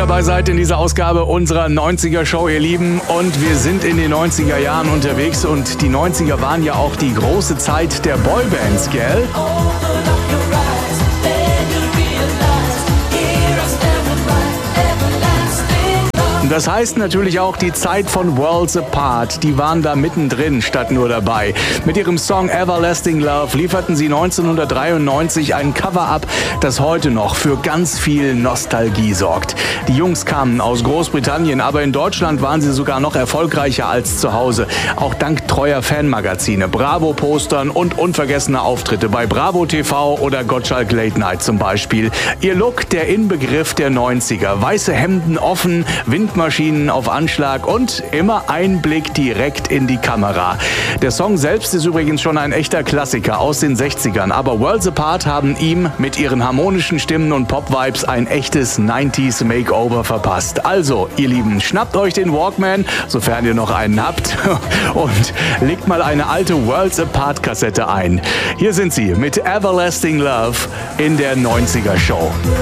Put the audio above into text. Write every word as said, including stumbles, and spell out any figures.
dabei seid in dieser Ausgabe unserer neunziger Show, ihr Lieben. Und wir sind in den neunziger Jahren unterwegs und die neunziger waren ja auch die große Zeit der Boybands, gell? Das heißt natürlich auch die Zeit von Worlds Apart. Die waren da mittendrin statt nur dabei. Mit ihrem Song Everlasting Love lieferten sie neunzehnhundertdreiundneunzig ein Cover-Up, das heute noch für ganz viel Nostalgie sorgt. Die Jungs kamen aus Großbritannien, aber in Deutschland waren sie sogar noch erfolgreicher als zu Hause. Auch dank treuer Fanmagazine, Bravo-Postern und unvergessener Auftritte bei Bravo T V oder Gottschalk Late Night zum Beispiel. Ihr Look, der Inbegriff der neunziger. Weiße Hemden offen, Windmaschinen auf Anschlag und immer ein Blick direkt in die Kamera. Der Song selbst ist übrigens schon ein echter Klassiker aus den sechzigern, aber Worlds Apart haben ihm mit ihren harmonischen Stimmen und Pop-Vibes ein echtes neunziger Makeover verpasst. Also, ihr Lieben, schnappt euch den Walkman, sofern ihr noch einen habt, und legt mal eine alte Worlds Apart Kassette ein. Hier sind sie mit Everlasting Love in der neunziger Show.